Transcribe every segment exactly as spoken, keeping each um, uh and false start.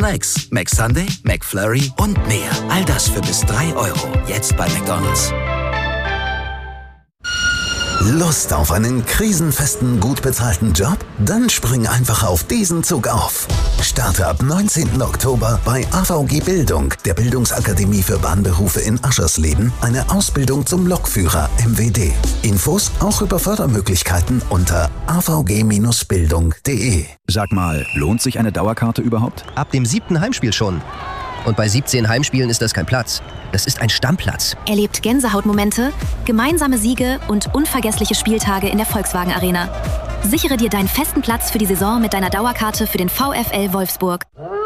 Snacks, McSunday, McFlurry und mehr. All das für bis drei Euro. Jetzt bei McDonald's. Lust auf einen krisenfesten, gut bezahlten Job? Dann spring einfach auf diesen Zug auf. Starte ab neunzehnten Oktober bei A V G Bildung, der Bildungsakademie für Bahnberufe in Aschersleben, eine Ausbildung zum Lokführer M W D. Infos auch über Fördermöglichkeiten unter a v g Bindestrich bildung punkt d e. Sag mal, lohnt sich eine Dauerkarte überhaupt? Ab dem siebten Heimspiel schon. Und bei siebzehn Heimspielen ist das kein Platz. Das ist ein Stammplatz. Erlebt Gänsehautmomente, gemeinsame Siege und unvergessliche Spieltage in der Volkswagen Arena. Sichere dir deinen festen Platz für die Saison mit deiner Dauerkarte für den VfL Wolfsburg.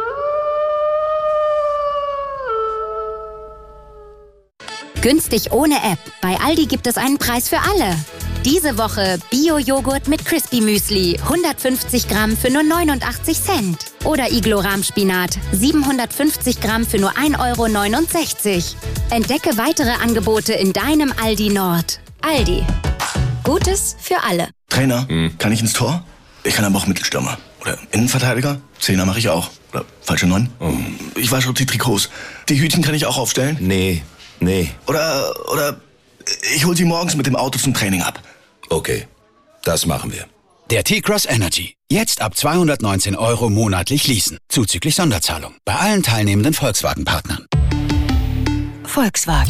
Günstig ohne App. Bei Aldi gibt es einen Preis für alle. Diese Woche Bio-Joghurt mit Crispy Müsli, hundertfünfzig Gramm für nur neunundachtzig Cent. Oder Iglo-Rahmspinat, siebenhundertfünfzig Gramm für nur ein Euro neunundsechzig. Entdecke weitere Angebote in deinem Aldi Nord. Aldi. Gutes für alle. Trainer, hm. kann ich ins Tor? Ich kann aber auch Mittelstürmer. Oder Innenverteidiger? Zehner mache ich auch. Oder falsche Neun? Oh. Ich wasche auch die Trikots. Die Hütchen kann ich auch aufstellen? Nee, nee. Oder, oder ich hol sie morgens mit dem Auto zum Training ab. Okay, das machen wir. Der T-Cross Energy. Jetzt ab zweihundertneunzehn Euro monatlich leasen. Zuzüglich Sonderzahlung. Bei allen teilnehmenden Volkswagen-Partnern. Volkswagen.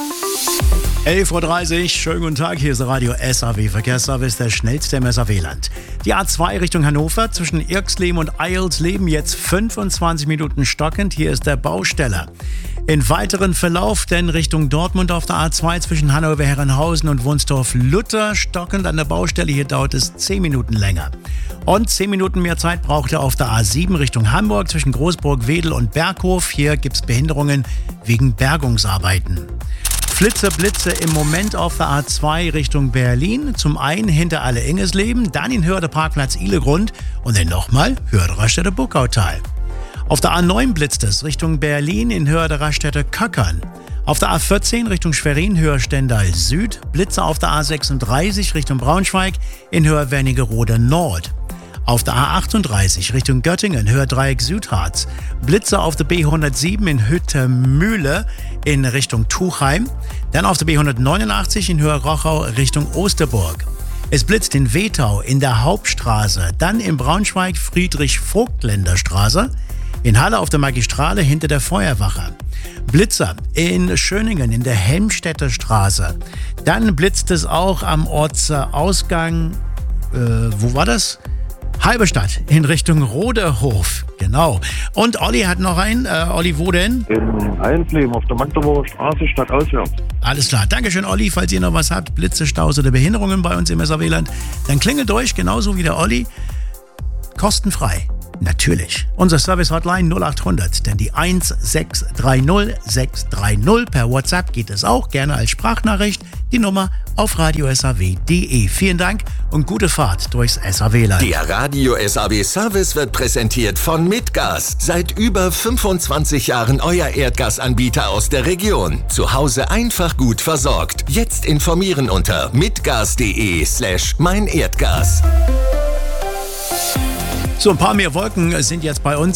elf Uhr dreißig, schönen guten Tag, hier ist der Radio S A W Verkehrsservice, der schnellste im S A W-Land. Die A zwei Richtung Hannover zwischen Irksleben und Eilsleben jetzt fünfundzwanzig Minuten stockend, hier ist der Bausteller. In weiteren Verlauf denn Richtung Dortmund auf der A zwei zwischen Hannover-Herrenhausen und Wunstorf-Luther stockend an der Baustelle, hier dauert es zehn Minuten länger. Und zehn Minuten mehr Zeit braucht er auf der A sieben Richtung Hamburg zwischen Großburg-Wedel und Berghof, hier gibt es Behinderungen wegen Bergungsarbeiten. Flitze, Blitze im Moment auf der A zwei Richtung Berlin. Zum einen hinter Alle-Ingesleben, dann in Hörde Parkplatz Ihlegrund und dann nochmal Hörde Raststätte Buckautal. Auf der A neun blitzt es Richtung Berlin in Hörde Raststätte Köckern. Auf der A vierzehn Richtung Schwerin Höhe Stendal Süd, Blitze auf der A sechsunddreißig Richtung Braunschweig in Höhe Wernigerode Nord. Auf der A achtunddreißig Richtung Göttingen, Höhe Dreieck Südharz. Blitze auf der B hundertsieben in Hüttemühle in Richtung Tuchheim. Dann auf der B hundertneunundachtzig in Höhe Rochau Richtung Osterburg. Es blitzt in Wetau in der Hauptstraße. Dann in Braunschweig Friedrich-Vogtländer-Straße. In Halle auf der Magistrale hinter der Feuerwache. Blitzer in Schöningen in der Helmstedter Straße. Dann blitzt es auch am Ortsausgang, äh, wo war das? Halberstadt in Richtung Roderhof, genau. Und Olli hat noch einen. Äh, Olli, wo denn? In Eilsleben auf der Magdeburger Straße, stadtauswärts. Alles klar. Dankeschön, Olli. Falls ihr noch was habt, Blitze, Staus oder Behinderungen bei uns im S A W-Land, dann klingelt durch, genauso wie der Olli. Kostenfrei. Natürlich. Unser Service-Hotline null achthundert, denn die eins sechs drei null sechs drei null per WhatsApp geht es auch, gerne als Sprachnachricht. Die Nummer auf radio s a w punkt d e. Vielen Dank und gute Fahrt durchs S A W-Land. Der Radio S A W Service wird präsentiert von Midgas. Seit über fünfundzwanzig Jahren euer Erdgasanbieter aus der Region. Zu Hause einfach gut versorgt. Jetzt informieren unter midgas punkt d e slash mein Erdgas. So, ein paar mehr Wolken sind jetzt bei uns